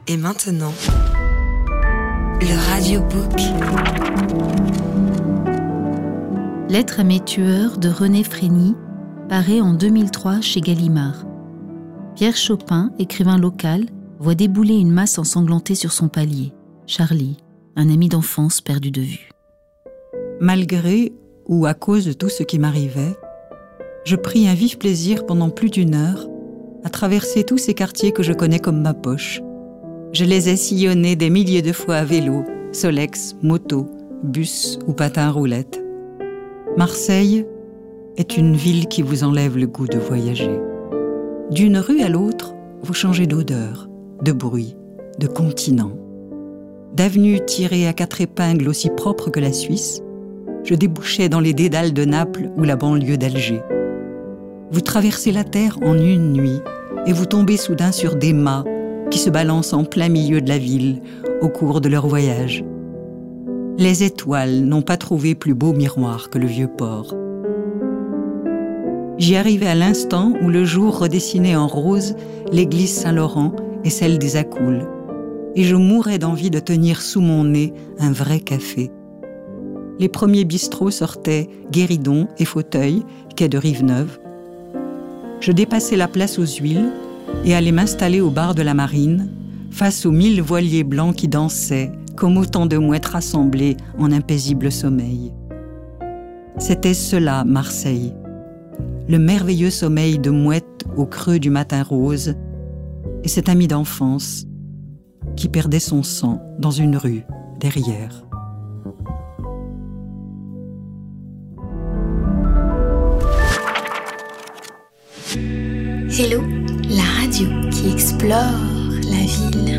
Et maintenant, le radiobook. Lettre à mes tueurs de René Frény paraît en 2003 chez Gallimard. Pierre Chopin, écrivain local, voit débouler une masse ensanglantée sur son palier. Charlie, un ami d'enfance perdu de vue. Malgré ou à cause de tout ce qui m'arrivait, je pris un vif plaisir pendant plus d'1 heure à traverser tous ces quartiers que je connais comme ma poche. Je les ai sillonnés des milliers de fois à vélo, Solex, moto, bus ou patin à roulettes. Marseille est une ville qui vous enlève le goût de voyager. D'une rue à l'autre, vous changez d'odeur, de bruit, de continent. D'avenues tirées à 4 épingles aussi propres que la Suisse, je débouchais dans les dédales de Naples ou la banlieue d'Alger. Vous traversez la terre en une nuit et vous tombez soudain sur des mâts qui se balancent en plein milieu de la ville au cours de leur voyage. Les étoiles n'ont pas trouvé plus beau miroir que le vieux port. J'y arrivais à l'instant où le jour redessinait en rose l'église Saint-Laurent et celle des Accoules, et je mourais d'envie de tenir sous mon nez un vrai café. Les premiers bistrots sortaient guéridon et fauteuil, quai de Rive-Neuve. Je dépassais la place aux Huiles et allais m'installer au bar de la Marine, face aux 1000 voiliers blancs qui dansaient, comme autant de mouettes rassemblées en un paisible sommeil. C'était cela, Marseille, le merveilleux sommeil de mouettes au creux du matin rose, et cet ami d'enfance qui perdait son sang dans une rue derrière. Hello, la radio qui explore la ville.